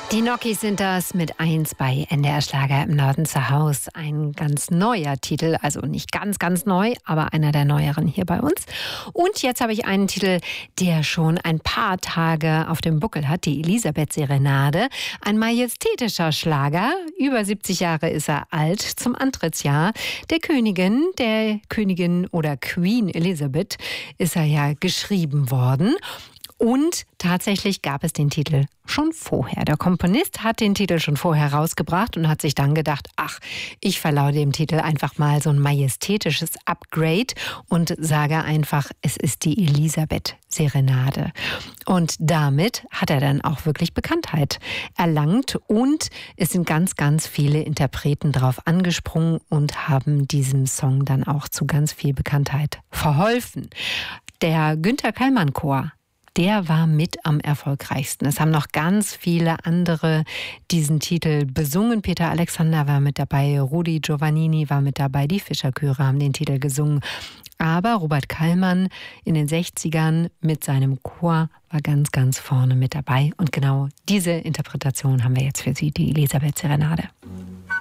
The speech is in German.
Die Nokis sind das mit 1 bei NDR Schlager im Norden zu Haus. Ein ganz neuer Titel, also nicht ganz, ganz neu, aber einer der neueren hier bei uns. Und jetzt habe ich einen Titel, der schon ein paar Tage auf dem Buckel hat, die Elisabeth-Serenade. Ein majestätischer Schlager, über 70 Jahre ist er alt, zum Antrittsjahr der Königin oder Queen Elisabeth ist er ja geschrieben worden. Und tatsächlich gab es den Titel schon vorher. Der Komponist hat den Titel schon vorher rausgebracht und hat sich dann gedacht, ach, ich verleihe dem Titel einfach mal so ein majestätisches Upgrade und sage einfach, es ist die Elisabeth-Serenade. Und damit hat er dann auch wirklich Bekanntheit erlangt und es sind ganz, ganz viele Interpreten drauf angesprungen und haben diesem Song dann auch zu ganz viel Bekanntheit verholfen. Der Günther Kallmann Chor, der war mit am erfolgreichsten. Es haben noch ganz viele andere diesen Titel besungen. Peter Alexander war mit dabei, Rudi Giovannini war mit dabei, die Fischerchöre haben den Titel gesungen. Aber Robert Kallmann in den 60ern mit seinem Chor war ganz, ganz vorne mit dabei. Und genau diese Interpretation haben wir jetzt für Sie, die Elisabeth-Serenade.